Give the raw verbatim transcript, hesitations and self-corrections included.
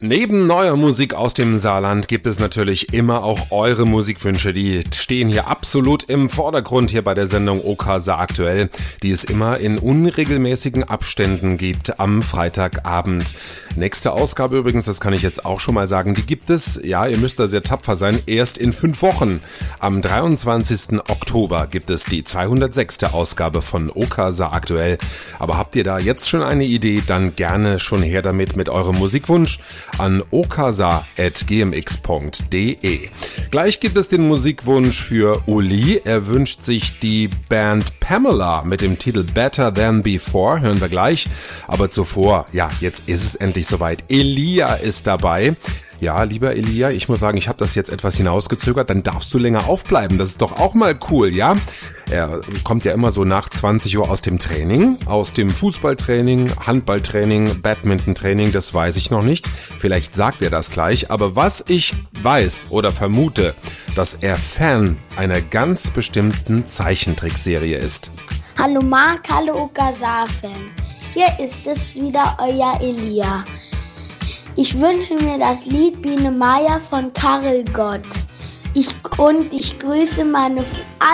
Neben neuer Musik aus dem Saarland gibt es natürlich immer auch eure Musikwünsche. Die stehen hier absolut im Vordergrund hier bei der Sendung OK Saar aktuell, die es immer in unregelmäßigen Abständen gibt am Freitagabend. Nächste Ausgabe übrigens, das kann ich jetzt auch schon mal sagen, die gibt es, ja, ihr müsst da sehr tapfer sein, erst in fünf Wochen. Am dreiundzwanzigsten Oktober gibt es die zweihundertsechste Ausgabe von OK Saar aktuell. Aber habt ihr da jetzt schon eine Idee, dann gerne schon her damit mit eurem Musikwunsch an okasa at g m x punkt d e. Gleich gibt es den Musikwunsch für Uli. Er wünscht sich die Band Pamela mit dem Titel Better Than Before. Hören wir gleich. Aber zuvor, ja, jetzt ist es endlich soweit. Elia ist dabei. Ja, lieber Elia, ich muss sagen, ich habe das jetzt etwas hinausgezögert, dann darfst du länger aufbleiben. Das ist doch auch mal cool, ja? Er kommt ja immer so nach zwanzig Uhr aus dem Training, aus dem Fußballtraining, Handballtraining, Badmintontraining, das weiß ich noch nicht. Vielleicht sagt er das gleich, aber was ich weiß oder vermute, dass er Fan einer ganz bestimmten Zeichentrickserie ist. Hallo Marc, hallo OK Saar-Fan. Hier ist es wieder euer Elia. Ich wünsche mir das Lied Biene Meier von Karel Gott. Ich, und ich grüße meine